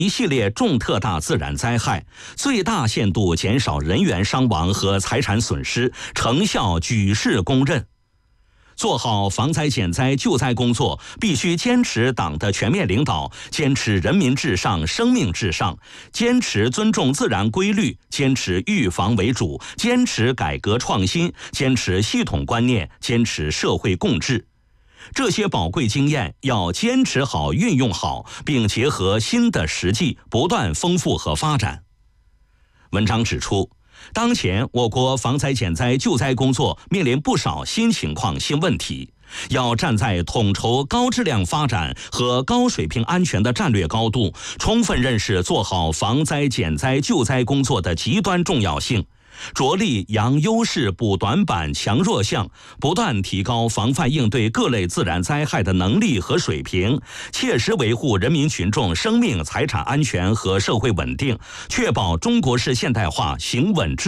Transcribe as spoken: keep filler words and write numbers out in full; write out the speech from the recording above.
一系列重特大自然灾害，最大限度减少人员伤亡和财产损失，成效举世公认。做好防灾减灾救灾工作，必须坚持党的全面领导，坚持人民至上、生命至上，坚持尊重自然规律，坚持预防为主，坚持改革创新，坚持系统观念，坚持社会共治。这些宝贵经验要坚持好、运用好，并结合新的实际，不断丰富和发展。文章指出，当前我国防灾减灾救灾工作面临不少新情况、新问题，要站在统筹高质量发展和高水平安全的战略高度，充分认识做好防灾减灾救灾工作的极端重要性，着力扬优势、补短板、强弱项，不断提高防范应对各类自然灾害的能力和水平，切实维护人民群众生命财产安全和社会稳定，确保中国式现代化行稳致